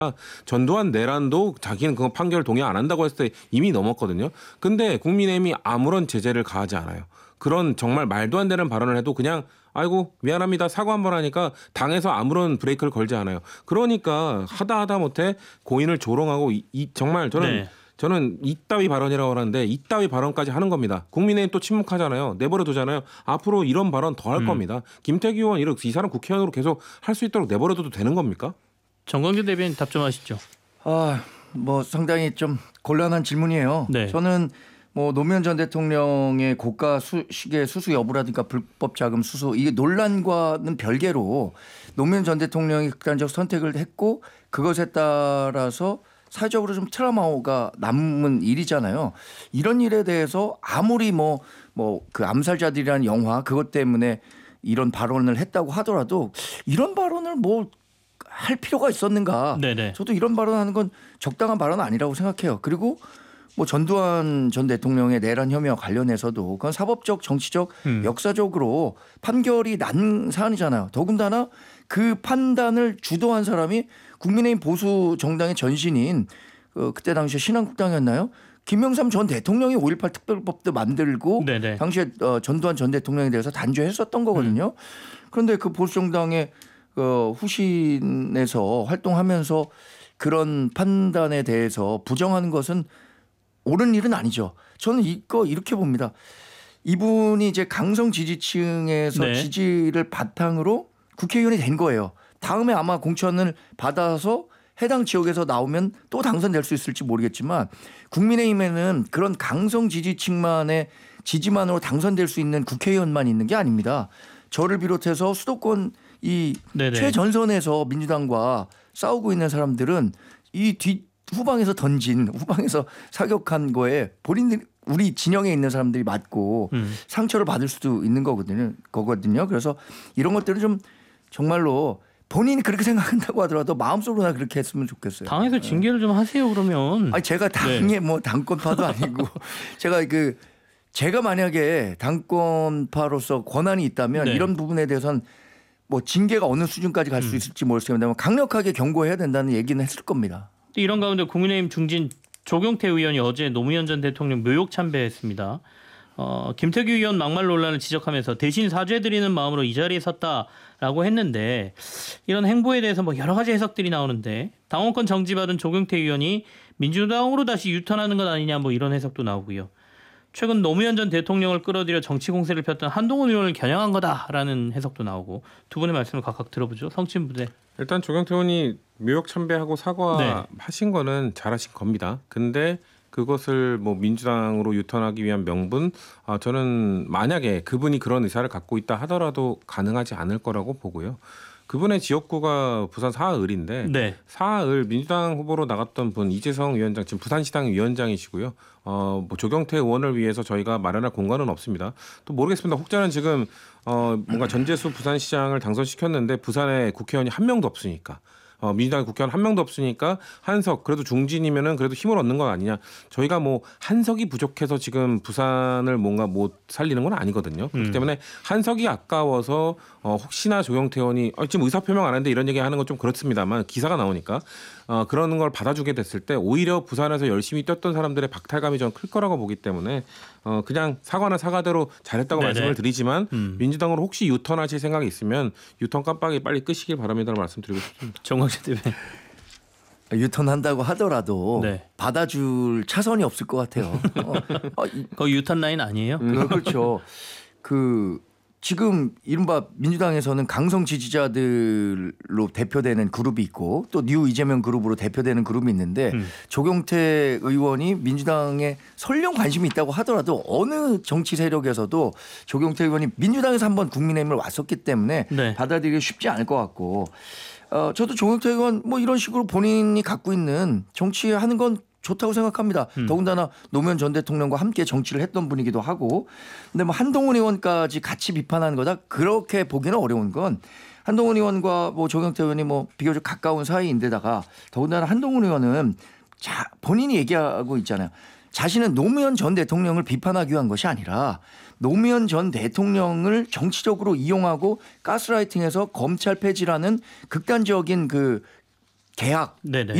전두환 내란도 자기는 그 판결 동의 안 한다고 했을 때 이미 넘었거든요. 근데 국민의힘이 아무런 제재를 가하지 않아요. 그런 정말 말도 안 되는 발언을 해도 그냥 아이고 미안합니다 사과 한번 하니까 당에서 아무런 브레이크를 걸지 않아요. 그러니까 하다 못해 고인을 조롱하고 정말 저는 이따위 발언이라고 하는데 이따위 발언까지 하는 겁니다. 국민의힘 또 침묵하잖아요. 내버려 두잖아요. 앞으로 이런 발언 더 할 겁니다. 김태규 의원 이 사람 국회의원으로 계속 할 수 있도록 내버려 둬도 되는 겁니까? 정광재 대변인 답 좀 하시죠. 뭐 상당히 좀 곤란한 질문이에요. 네. 저는 뭐 노무현 전 대통령의 고가 시계 수수 여부라든가 불법 자금 수수 이게 논란과는 별개로 노무현 전 대통령이 극단적 선택을 했고 그것에 따라서 사회적으로 좀 트라우마가 남은 일이잖아요. 이런 일에 대해서 아무리 뭐 그 암살자들이라는 영화 그것 때문에 이런 발언을 했다고 하더라도 이런 발언을 뭐 할 필요가 있었는가? 네네. 저도 이런 발언하는 건 적당한 발언 아니라고 생각해요. 그리고 뭐 전두환 전 대통령의 내란 혐의와 관련해서도 그건 사법적, 정치적, 역사적으로 판결이 난 사안이잖아요. 더군다나 그 판단을 주도한 사람이 국민의힘 보수 정당의 전신인 그때 당시에 신한국당이었나요? 김영삼 전 대통령이 5.18 특별법도 만들고 네네. 당시에 전두환 전 대통령에 대해서 단죄했었던 거거든요. 그런데 그 보수 정당의 후신에서 활동하면서 그런 판단에 대해서 부정하는 것은 옳은 일은 아니죠. 저는 이거 이렇게 봅니다. 이분이 이제 강성 지지층에서 네. 지지를 바탕으로 국회의원이 된 거예요. 다음에 아마 공천을 받아서 해당 지역에서 나오면 또 당선될 수 있을지 모르겠지만 국민의힘에는 그런 강성 지지층만의 지지만으로 당선될 수 있는 국회의원만 있는 게 아닙니다. 저를 비롯해서 수도권 이 네네. 최전선에서 민주당과 싸우고 있는 사람들은 이 후방에서 사격한 거에 본인들 우리 진영에 있는 사람들이 맞고 상처를 받을 수도 있는 거거든요. 그래서 이런 것들은 좀 정말로 본인이 그렇게 생각한다고 하더라도 마음속으로나 그렇게 했으면 좋겠어요. 당에서 징계를 좀 하세요 그러면. 아니 제가 당의 뭐 당권파도 아니고 제가 만약에 당권파로서 권한이 있다면 네. 이런 부분에 대해서는 뭐 징계가 어느 수준까지 갈 수 있을지 모르겠습니다만 강력하게 경고해야 된다는 얘기는 했을 겁니다. 이런 가운데 국민의힘 중진 조경태 의원이 어제 노무현 전 대통령 묘역 참배했습니다. 김태규 의원 막말 논란을 지적하면서 대신 사죄드리는 마음으로 이 자리에 섰다라고 했는데 이런 행보에 대해서 뭐 여러 가지 해석들이 나오는데 당원권 정지받은 조경태 의원이 민주당으로 다시 유턴하는 것 아니냐 뭐 이런 해석도 나오고요. 최근 노무현 전 대통령을 끌어들여 정치 공세를 폈던 한동훈 의원을 겨냥한 거다라는 해석도 나오고 두 분의 말씀을 각각 들어보죠. 성친부대. 일단 조경태 의원이 묘역 참배하고 사과하신 거는 잘하신 겁니다. 근데 그것을 뭐 민주당으로 유턴하기 위한 명분, 저는 만약에 그분이 그런 의사를 갖고 있다 하더라도 가능하지 않을 거라고 보고요. 그분의 지역구가 부산 사흘인데 네. 사흘 민주당 후보로 나갔던 분 이재성 위원장 지금 부산시당 위원장이시고요. 뭐 조경태 의원을 위해서 저희가 마련할 공간은 없습니다. 또 모르겠습니다. 혹자는 지금 뭔가 전재수 부산시장을 당선시켰는데 부산에 국회의원이 한 명도 없으니까. 민주당 국회의원 한 명도 없으니까 한석 그래도 중진이면은 그래도 힘을 얻는 건 아니냐. 저희가 뭐 한석이 부족해서 지금 부산을 뭔가 못 살리는 건 아니거든요. 그렇기 때문에 한석이 아까워서 혹시나 조경태 의원이 지금 의사표명 안 하는데 이런 얘기 하는 건 좀 그렇습니다만 기사가 나오니까 그런 걸 받아주게 됐을 때 오히려 부산에서 열심히 뛰었던 사람들의 박탈감이 좀 클 거라고 보기 때문에 그냥 사과는 사과대로 잘했다고 네네. 말씀을 드리지만 민주당으로 혹시 유턴하실 생각이 있으면 유턴 깜빡이 빨리 끄시길 바랍니다라고 말씀드리고 싶습니다. 정광재 대변인. 유턴한다고 하더라도 네. 받아줄 차선이 없을 것 같아요. 거기 유턴 라인 아니에요? 그렇죠. 지금 이른바 민주당에서는 강성 지지자들로 대표되는 그룹이 있고 또 뉴 이재명 그룹으로 대표되는 그룹이 있는데 조경태 의원이 민주당에 설령 관심이 있다고 하더라도 어느 정치 세력에서도 조경태 의원이 민주당에서 한번 국민의힘을 왔었기 때문에 네. 받아들이기 쉽지 않을 것 같고 저도 조경태 의원 뭐 이런 식으로 본인이 갖고 있는 정치하는 건 좋다고 생각합니다. 더군다나 노무현 전 대통령과 함께 정치를 했던 분이기도 하고. 근데 뭐 한동훈 의원까지 같이 비판하는 거다 그렇게 보기는 어려운 건 한동훈 의원과 뭐 조경태 의원이 뭐 비교적 가까운 사이인데다가 더군다나 한동훈 의원은 본인이 얘기하고 있잖아요. 자신은 노무현 전 대통령을 비판하기 위한 것이 아니라 노무현 전 대통령을 정치적으로 이용하고 가스라이팅해서 검찰 폐지라는 극단적인 계약 네네.